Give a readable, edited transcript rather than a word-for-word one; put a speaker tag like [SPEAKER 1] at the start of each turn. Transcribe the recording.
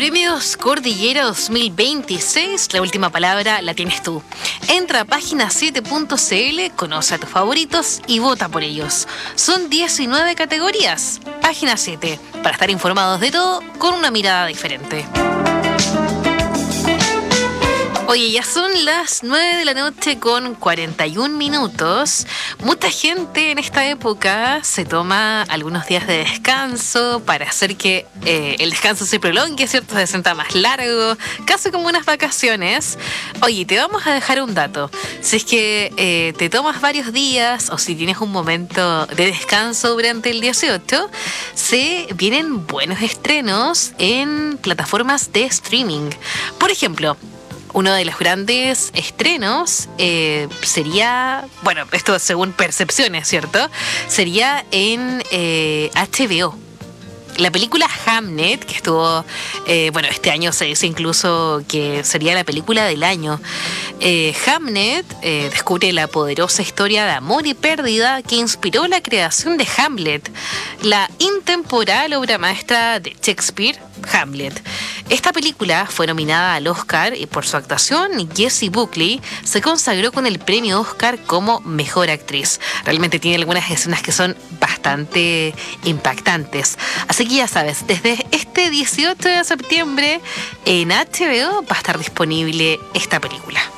[SPEAKER 1] Premios Cordillera 2026, la última palabra la tienes tú. Entra a página7.cl, conoce a tus favoritos y vota por ellos. Son 19 categorías. Página 7, para estar informados de todo con una mirada diferente. Oye, ya son las 9 de la noche con 41 minutos. Mucha gente en esta época se toma algunos días de descanso para hacer que el descanso se prolongue, ¿cierto? Se sienta más largo, casi como unas vacaciones. Oye, te vamos a dejar un dato. Si es que te tomas varios días o si tienes un momento de descanso durante el 18, se vienen buenos estrenos en plataformas de streaming. Por ejemplo, uno de los grandes estrenos sería, bueno, esto según percepciones, ¿cierto? Sería en HBO. La película Hamnet, que estuvo, este año se dice incluso que sería la película del año. Hamnet descubre la poderosa historia de amor y pérdida que inspiró la creación de Hamlet, la intemporal obra maestra de Shakespeare, Hamlet. Esta película fue nominada al Oscar y por su actuación, Jessie Buckley se consagró con el premio Oscar como mejor actriz. Realmente tiene algunas escenas que son bastante impactantes. Así que ya sabes, desde este 18 de septiembre en HBO va a estar disponible esta película.